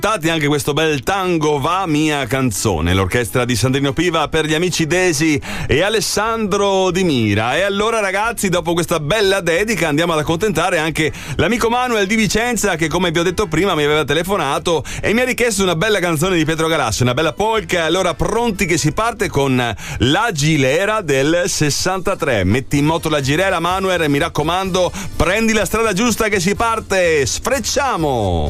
Anche questo bel tango Va mia canzone, l'orchestra di Sandrino Piva per gli amici Desi e Alessandro Di Mira. E allora ragazzi, dopo questa bella dedica andiamo ad accontentare anche l'amico Manuel di Vicenza, che come vi ho detto prima mi aveva telefonato e mi ha richiesto una bella canzone di Pietro Galassi, una bella polka. Allora pronti che si parte con La Gilera del 63. Metti in moto la Gilera, Manuel, e mi raccomando prendi la strada giusta che si parte. Sfrecciamo!